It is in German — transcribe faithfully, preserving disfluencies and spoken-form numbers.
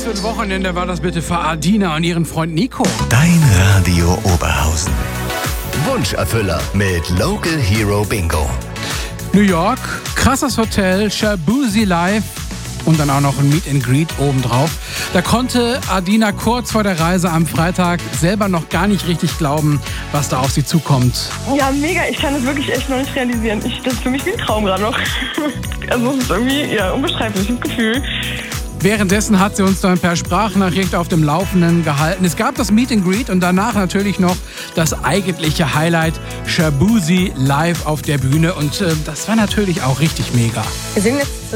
für ein Wochenende war das bitte für Adina und ihren Freund Nico? Dein Radio Oberhausen. Wunscherfüller mit Local Hero Bingo. New York, krasses Hotel, Shaboozey Live und dann auch noch ein Meet and Greet obendrauf. Da konnte Adina kurz vor der Reise am Freitag selber noch gar nicht richtig glauben, was da auf sie zukommt. Ja, mega. Ich kann das wirklich echt noch nicht realisieren. Ich, das ist für mich wie ein Traum gerade noch. Also es ist irgendwie ja, unbeschreibliches Gefühl. Währenddessen hat sie uns dann per Sprachnachricht auf dem Laufenden gehalten. Es gab das Meet and Greet und danach natürlich noch das eigentliche Highlight, Shaboozey live auf der Bühne. Und äh, das war natürlich auch richtig mega. Wir singen jetzt